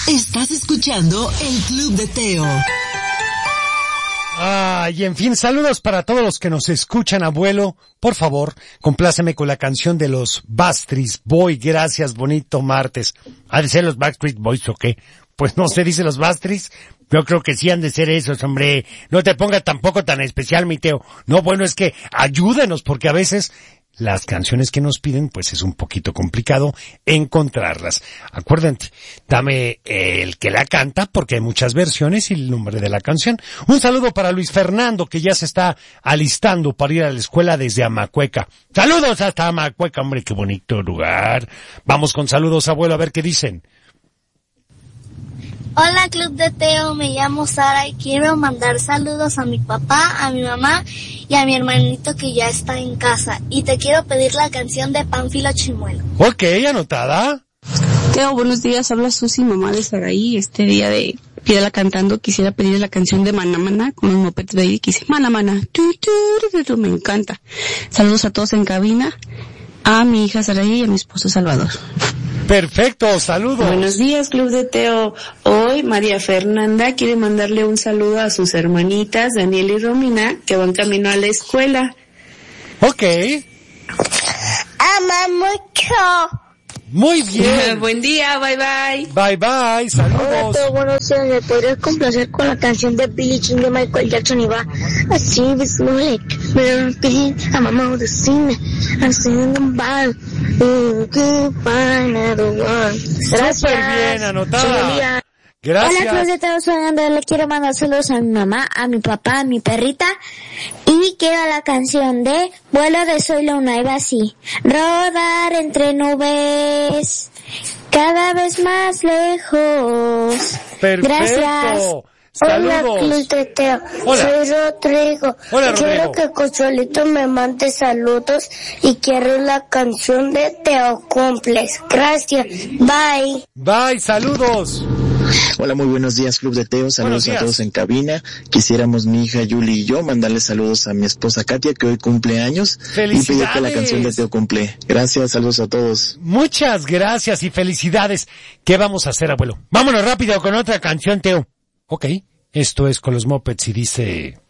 Estás escuchando el Club de Teo. Y en fin, saludos para todos los que nos escuchan, abuelo. Por favor, compláceme con la canción de los Backstreet Boys. Gracias, bonito martes. ¿Ha de ser los Backstreet Boys o qué? Pues no se dice los Backstreet. Yo creo que sí han de ser esos, hombre. No te pongas tampoco tan especial, mi Teo. No, bueno, es que ayúdenos, porque a veces las canciones que nos piden, pues es un poquito complicado encontrarlas. Acuérdate, dame el que la canta, porque hay muchas versiones y el nombre de la canción. Un saludo para Luis Fernando, que ya se está alistando para ir a la escuela desde Amacueca. Saludos hasta Amacueca, hombre, qué bonito lugar. Vamos con saludos, abuelo, a ver qué dicen. Hola, Club de Teo, me llamo Sara y quiero mandar saludos a mi papá, a mi mamá y a mi hermanito que ya está en casa. Y te quiero pedir la canción de Pánfilo Chimuelo. Ok, anotada. Teo, buenos días, habla Susi, mamá de Saraí. Este día de Pídela Cantando quisiera pedir la canción de Mana Mana con los Mopeds Baby que dice Mana Mana, me encanta. Saludos a todos en cabina, a mi hija Saraí y a mi esposo Salvador. Perfecto, saludos. Buenos días, Club de Teo. Hoy María Fernanda quiere mandarle un saludo a sus hermanitas, Daniela y Romina, que van camino a la escuela. Ok. Ama mucho. Muy bien. Buen día, bye bye. Bye bye, saludos. Hola, Teo, buenos días. ¿Me podrías complacer con la canción de Billie Jean de Michael Jackson? Y va así, it's like, I'm a mother scene, I'm singing about, gracias. Súper bien, anotada. Gracias. Hola, Club de Teo, soy Andrea. Le quiero mandar saludos a mi mamá, a mi papá, a mi perrita. Y quiero la canción de Vuelo de Soy Luna. Y va así. Rodar entre nubes, cada vez más lejos. Perfecto. Gracias. Saludos. Hola, Club de Teo. Hola. Soy Rodrigo. Hola, Quiero Rodrigo. que Consuelito me mande saludos y quiero la canción de Teo Cumples. Gracias. Bye. Bye, saludos. Hola, muy buenos días, Club de Teo. Saludos a todos en cabina. Quisiéramos mi hija Yuli y yo mandarle saludos a mi esposa Katia, que hoy cumple años. ¡Felicidades! Y pedir que la canción de Teo cumple. Gracias, saludos a todos. Muchas gracias y felicidades. ¿Qué vamos a hacer, abuelo? Vámonos rápido con otra canción, Teo. Ok, esto es con los Mopeds y dice...